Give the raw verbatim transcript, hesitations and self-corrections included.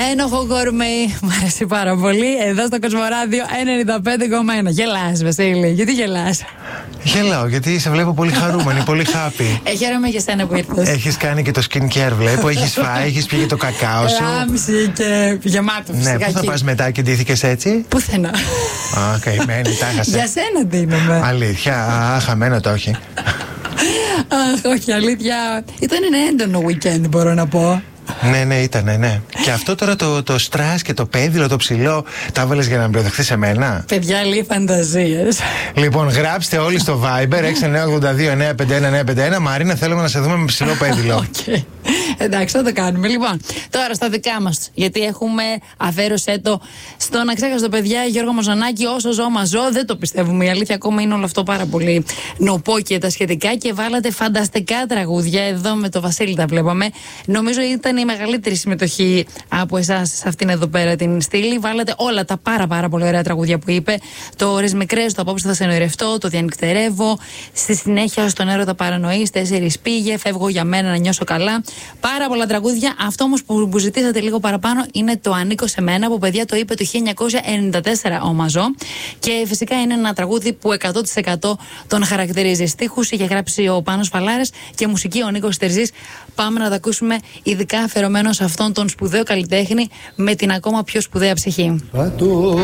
Ένοχο κορμί. Μ' αρέσει πάρα πολύ. Εδώ στο Κοσμοράδιο ενενήντα πέντε κόμμα ένα. Γελάς, Βασίλη. Γιατί γελάς? Γελάω, γιατί σε βλέπω πολύ χαρούμενη, πολύ happy. Ε, χαίρομαι για σένα που ήρθες. Έχεις κάνει και το skincare, βλέπω. Έχεις φάει, έχεις πιει και το κακάο σου. Λάμψη και γεμάτο φυσικά. Ναι, πού θα πας μετά και ντύθηκες έτσι? Πουθενά. Α, καημένη, τα έχασε. Για σένα δίνομαι. Αλήθεια, α, χαμένο το όχι. Αχ, όχι, αλήθεια. Ήταν ένα έντονο weekend, μπορώ να πω. Ναι, ναι, ήτανε, ναι. Και αυτό τώρα το, το στρας και το πέδιλο, το ψηλό, τα έβαλες για να μπλοδεχθείς σε μένα? Παιδιά, λίγοι φανταζίες. Λοιπόν, γράψτε όλοι στο Viber έξι εννιά ογδόντα δύο εννιά πέντε ένα εννιά πέντε ένα. Μαρίνα, θέλουμε να σε δούμε με ψηλό πέδιλο. Okay. Εντάξει, θα το κάνουμε. Λοιπόν, τώρα στα δικά μας. Γιατί έχουμε αφαίρωσέ το στον αξέχαστο παιδιά Γιώργο Μαζονάκη. Όσο ζω, μα ζω. Δεν το πιστεύουμε. Η αλήθεια ακόμα είναι όλο αυτό πάρα πολύ νοπό και τα σχετικά. Και βάλατε φανταστικά τραγούδια. Εδώ με το Βασίλη τα βλέπαμε. Νομίζω ήταν η μεγαλύτερη συμμετοχή από εσάς σε αυτήν εδώ πέρα την στήλη. Βάλατε όλα τα πάρα πάρα πολύ ωραία τραγούδια που είπε. Το Ρες Μικρές, το Απόψε θα σε νοηρευτώ, το Διανυκτερεύω. Στη συνέχεια, Στον έρωτα παρανοείς, Τέσσερις πήγε, Φεύγω για μένα να νιώσω καλά. Πάρα πολλά τραγούδια. Αυτό όμως που, που ζητήσατε λίγο παραπάνω είναι το Ανήκω σε μένα, που παιδιά το είπε το χίλια εννιακόσια ενενήντα τέσσερα ο Μαζό. Και φυσικά είναι ένα τραγούδι που εκατό τοις εκατό τον χαρακτηρίζει. Στίχους είχε γράψει ο Πάνος Φαλάρες και μουσική ο Νίκος Τερζής. Πάμε να τα ακούσουμε, ειδικά αφιερωμένο σε αυτόν τον σπουδαίο καλλιτέχνη με την ακόμα πιο σπουδαία ψυχή.